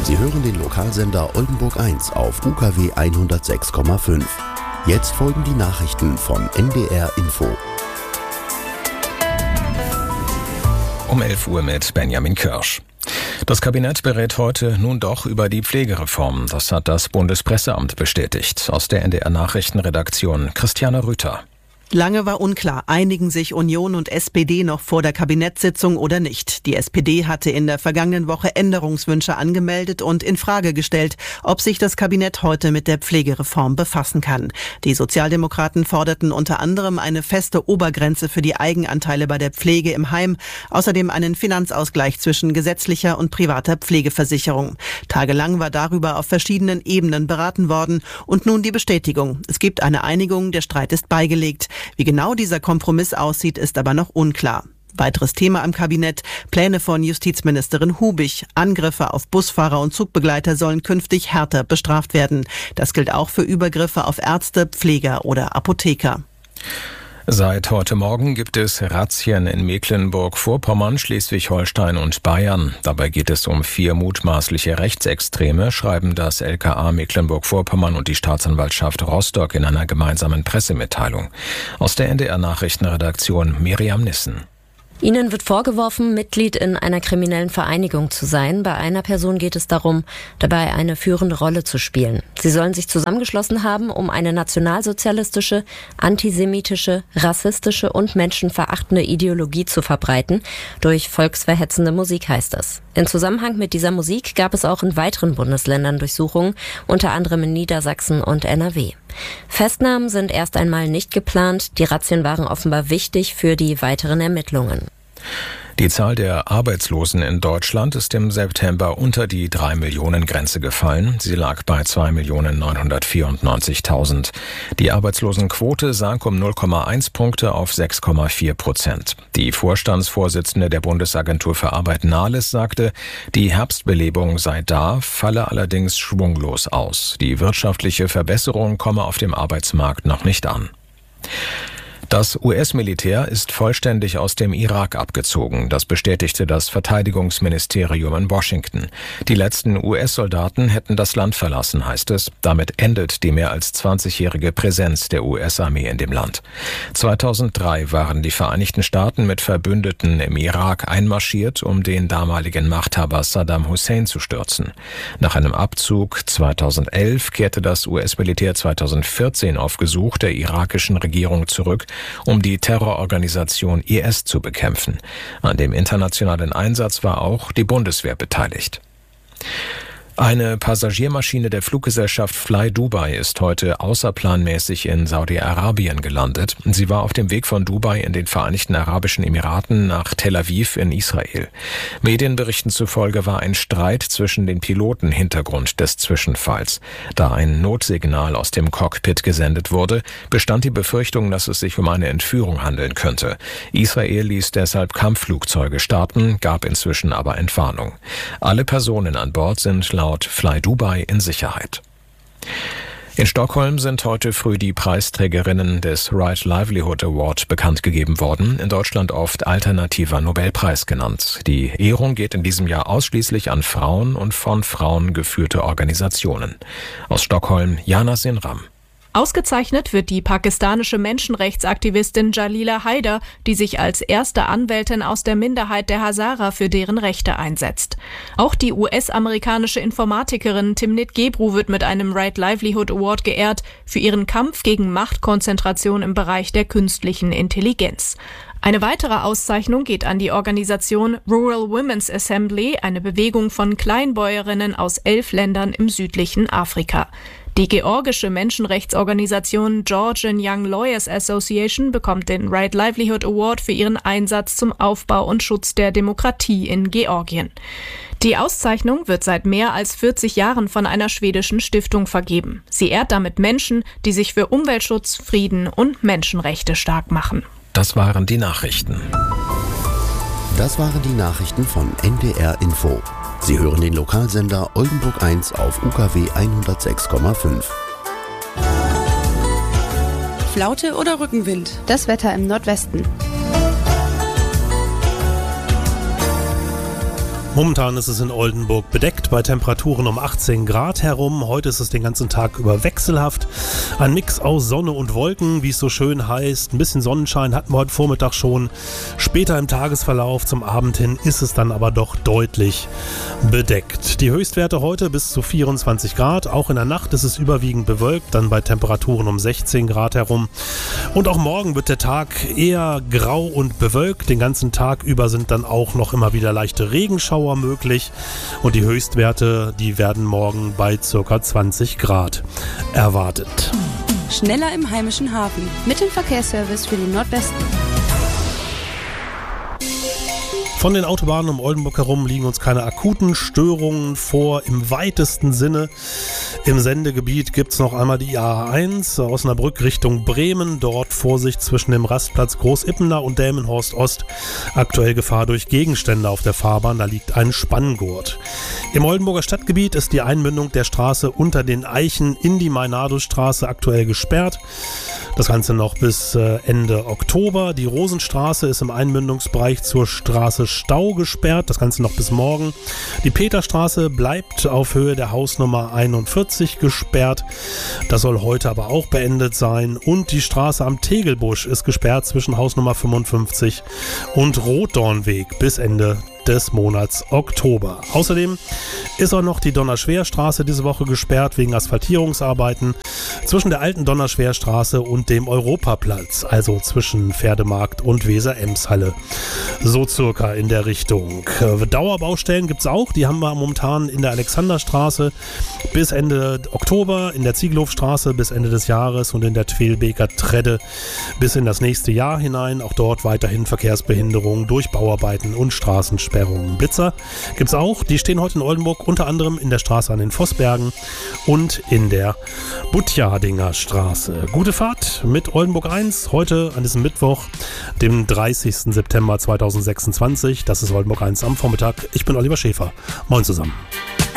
Sie hören den Lokalsender Oldenburg 1 auf UKW 106,5. Jetzt folgen die Nachrichten von NDR Info. Um 11 Uhr mit Benjamin Kirsch. Das Kabinett berät heute nun doch über die Pflegereform. Das hat das Bundespresseamt bestätigt. Aus der NDR Nachrichtenredaktion Christiane Rüther. Lange war unklar, einigen sich Union und SPD noch vor der Kabinettssitzung oder nicht. Die SPD hatte in der vergangenen Woche Änderungswünsche angemeldet und in Frage gestellt, ob sich das Kabinett heute mit der Pflegereform befassen kann. Die Sozialdemokraten forderten unter anderem eine feste Obergrenze für die Eigenanteile bei der Pflege im Heim, außerdem einen Finanzausgleich zwischen gesetzlicher und privater Pflegeversicherung. Tagelang war darüber auf verschiedenen Ebenen beraten worden und nun die Bestätigung. Es gibt eine Einigung, der Streit ist beigelegt. Wie genau dieser Kompromiss aussieht, ist aber noch unklar. Weiteres Thema im Kabinett: Pläne von Justizministerin Hubig. Angriffe auf Busfahrer und Zugbegleiter sollen künftig härter bestraft werden. Das gilt auch für Übergriffe auf Ärzte, Pfleger oder Apotheker. Seit heute Morgen gibt es Razzien in Mecklenburg-Vorpommern, Schleswig-Holstein und Bayern. Dabei geht es um 4 mutmaßliche Rechtsextreme, schreiben das LKA Mecklenburg-Vorpommern und die Staatsanwaltschaft Rostock in einer gemeinsamen Pressemitteilung. Aus der NDR Nachrichtenredaktion Miriam Nissen. Ihnen wird vorgeworfen, Mitglied in einer kriminellen Vereinigung zu sein. Bei einer Person geht es darum, dabei eine führende Rolle zu spielen. Sie sollen sich zusammengeschlossen haben, um eine nationalsozialistische, antisemitische, rassistische und menschenverachtende Ideologie zu verbreiten. Durch volksverhetzende Musik heißt es. In Zusammenhang mit dieser Musik gab es auch in weiteren Bundesländern Durchsuchungen, unter anderem in Niedersachsen und NRW. Festnahmen sind erst einmal nicht geplant. Die Razzien waren offenbar wichtig für die weiteren Ermittlungen. Die Zahl der Arbeitslosen in Deutschland ist im September unter die 3-Millionen-Grenze gefallen. Sie lag bei 2.994.000. Die Arbeitslosenquote sank um 0,1 Punkte auf 6,4%. Die Vorstandsvorsitzende der Bundesagentur für Arbeit Nahles sagte, die Herbstbelebung sei da, falle allerdings schwunglos aus. Die wirtschaftliche Verbesserung komme auf dem Arbeitsmarkt noch nicht an. Das US-Militär ist vollständig aus dem Irak abgezogen. Das bestätigte das Verteidigungsministerium in Washington. Die letzten US-Soldaten hätten das Land verlassen, heißt es. Damit endet die mehr als 20-jährige Präsenz der US-Armee in dem Land. 2003 waren die Vereinigten Staaten mit Verbündeten im Irak einmarschiert, um den damaligen Machthaber Saddam Hussein zu stürzen. Nach einem Abzug 2011 kehrte das US-Militär 2014 auf Gesuch der irakischen Regierung zurück, um die Terrororganisation IS zu bekämpfen. An dem internationalen Einsatz war auch die Bundeswehr beteiligt. Eine Passagiermaschine der Fluggesellschaft Fly Dubai ist heute außerplanmäßig in Saudi-Arabien gelandet. Sie war auf dem Weg von Dubai in den Vereinigten Arabischen Emiraten nach Tel Aviv in Israel. Medienberichten zufolge war ein Streit zwischen den Piloten Hintergrund des Zwischenfalls. Da ein Notsignal aus dem Cockpit gesendet wurde, bestand die Befürchtung, dass es sich um eine Entführung handeln könnte. Israel ließ deshalb Kampfflugzeuge starten, gab inzwischen aber Entwarnung. Alle Personen an Bord sind laut Fly Dubai in Sicherheit. In Stockholm sind heute früh die Preisträgerinnen des Right Livelihood Award bekannt gegeben worden, in Deutschland oft alternativer Nobelpreis genannt. Die Ehrung geht in diesem Jahr ausschließlich an Frauen und von Frauen geführte Organisationen. Aus Stockholm Jana Sinram. Ausgezeichnet wird die pakistanische Menschenrechtsaktivistin Jalila Haider, die sich als erste Anwältin aus der Minderheit der Hazara für deren Rechte einsetzt. Auch die US-amerikanische Informatikerin Timnit Gebru wird mit einem Right Livelihood Award geehrt für ihren Kampf gegen Machtkonzentration im Bereich der künstlichen Intelligenz. Eine weitere Auszeichnung geht an die Organisation Rural Women's Assembly, eine Bewegung von Kleinbäuerinnen aus 11 Ländern im südlichen Afrika. Die georgische Menschenrechtsorganisation Georgian Young Lawyers Association bekommt den Right Livelihood Award für ihren Einsatz zum Aufbau und Schutz der Demokratie in Georgien. Die Auszeichnung wird seit mehr als 40 Jahren von einer schwedischen Stiftung vergeben. Sie ehrt damit Menschen, die sich für Umweltschutz, Frieden und Menschenrechte stark machen. Das waren die Nachrichten. Das waren die Nachrichten von NDR Info. Sie hören den Lokalsender Oldenburg 1 auf UKW 106,5. Flaute oder Rückenwind? Das Wetter im Nordwesten. Momentan ist es in Oldenburg bedeckt bei Temperaturen um 18 Grad herum. Heute ist es den ganzen Tag über wechselhaft. Ein Mix aus Sonne und Wolken, wie es so schön heißt. Ein bisschen Sonnenschein hatten wir heute Vormittag schon. Später im Tagesverlauf zum Abend hin ist es dann aber doch deutlich bedeckt. Die Höchstwerte heute bis zu 24 Grad. Auch in der Nacht ist es überwiegend bewölkt, dann bei Temperaturen um 16 Grad herum. Und auch morgen wird der Tag eher grau und bewölkt. Den ganzen Tag über sind dann auch noch immer wieder leichte Regenschauer möglich und die Höchstwerte, die werden morgen bei ca. 20 Grad erwartet. Schneller im heimischen Hafen. Mit dem Verkehrsservice für den Nordwesten. Von den Autobahnen um Oldenburg herum liegen uns keine akuten Störungen vor, im weitesten Sinne. Im Sendegebiet gibt es noch einmal die A1 Osnabrück Richtung Bremen. Dort Vorsicht zwischen dem Rastplatz Großippener und Delmenhorst Ost. Aktuell Gefahr durch Gegenstände auf der Fahrbahn, da liegt ein Spanngurt. Im Oldenburger Stadtgebiet ist die Einmündung der Straße unter den Eichen in die Meinardusstraße aktuell gesperrt. Das Ganze noch bis Ende Oktober. Die Rosenstraße ist im Einmündungsbereich zur Straße Stau gesperrt. Das Ganze noch bis morgen. Die Peterstraße bleibt auf Höhe der Hausnummer 41 gesperrt. Das soll heute aber auch beendet sein. Und die Straße am Tegelbusch ist gesperrt zwischen Hausnummer 55 und Rotdornweg bis Ende des Monats Oktober. Außerdem ist auch noch die Donnerschwerstraße diese Woche gesperrt wegen Asphaltierungsarbeiten zwischen der alten Donnerschwerstraße und dem Europaplatz, also zwischen Pferdemarkt und Weser-Ems-Halle. So circa in der Richtung. Dauerbaustellen gibt es auch, die haben wir momentan in der Alexanderstraße bis Ende Oktober, in der Ziegelhofstraße bis Ende des Jahres und in der Twelbeker Tredde bis in das nächste Jahr hinein. Auch dort weiterhin Verkehrsbehinderungen durch Bauarbeiten und Straßensperrungen. Blitzer gibt es auch, die stehen heute in Oldenburg unter anderem in der Straße an den Vossbergen und in der Butjardinger Straße. Gute Fahrt mit Oldenburg 1 heute an diesem Mittwoch, dem 30. September 2026. Das ist Oldenburg 1 am Vormittag. Ich bin Oliver Schäfer. Moin zusammen.